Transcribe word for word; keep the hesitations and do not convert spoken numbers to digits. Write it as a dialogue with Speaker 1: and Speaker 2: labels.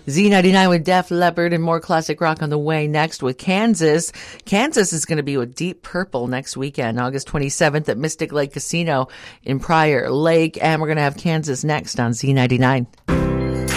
Speaker 1: Z ninety-nine with Def Leppard and more classic rock on the way next with Kansas. Kansas is going to be with Deep Purple next weekend, August twenty-seventh at Mystic Lake Casino in Prior Lake. And we're going to have Kansas next on Z ninety-nine.